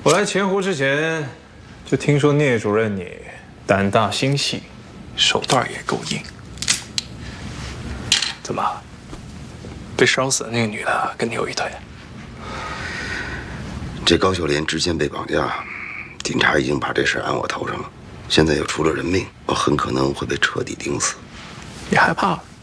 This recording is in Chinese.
我来钱湖之前，就听说聂主任你胆大心细，手段也够硬。怎么，被烧死的那个女的跟你有一腿？ 这高秀莲之前被绑架，警察已经把这事安我头上了，现在又出了人命，我很可能会被彻底钉死。 你害怕？